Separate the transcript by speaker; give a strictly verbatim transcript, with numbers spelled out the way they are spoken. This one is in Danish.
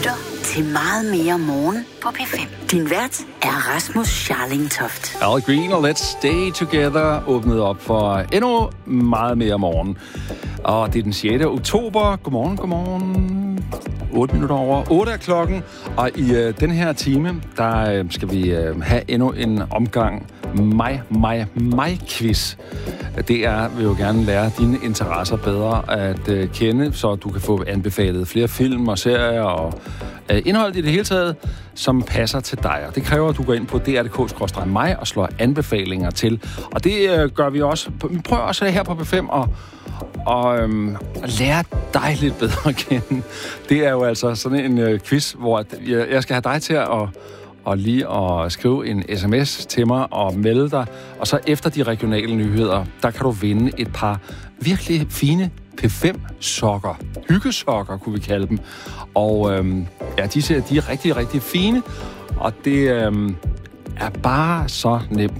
Speaker 1: lytter til Meget Mere Morgen på P fem. Din vært er Rasmus Scharling-Toft.
Speaker 2: Al Green og Let's Stay Together åbnede op for endnu meget mere morgen. Og det er den sjette oktober. Godmorgen, godmorgen. otte minutter over otte er klokken. Og i øh, den her time, der øh, skal vi øh, have endnu en omgang mig, mig, mig-quiz. Det er, vil jo gerne lære dine interesser bedre at øh, kende, så du kan få anbefalet flere film og serier og øh, indhold i det hele taget, som passer til dig. Og det kræver, at du går ind på d r punktum d k skråstreg mig og slår anbefalinger til. Og det øh, gør vi også. Vi prøver også her på P fem og og øhm, lære dig lidt bedre at kende. Det er jo altså sådan en øh, quiz, hvor jeg, jeg skal have dig til at og lige at skrive en sms til mig og melde dig. Og så efter de regionale nyheder, der kan du vinde et par virkelig fine P fem sokker. Hyggesokker, kunne vi kalde dem. Og øhm, ja, de, ser, de er rigtig, rigtig fine. Og det øhm, er bare så nemt.